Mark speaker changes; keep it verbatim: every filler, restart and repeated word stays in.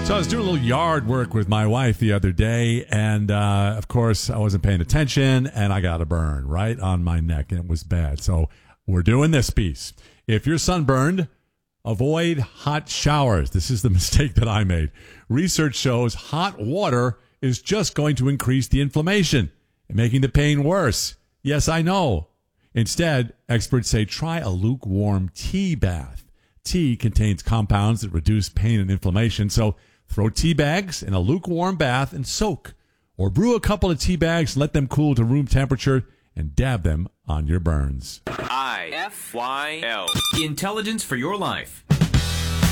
Speaker 1: So I was doing a little yard work with my wife the other day, and uh, of course I wasn't paying attention, and I got a burn right on my neck, and it was bad. So we're doing this piece. If you're sunburned, avoid hot showers. This is the mistake that I made. Research shows hot water is just going to increase the inflammation and making the pain worse. Yes, I know. Instead, experts say try a lukewarm tea bath. Tea contains compounds that reduce pain and inflammation, so throw tea bags in a lukewarm bath and soak. Or brew a couple of tea bags and let them cool to room temperature and dab them on your burns.
Speaker 2: I F Y L. Intelligence for your life.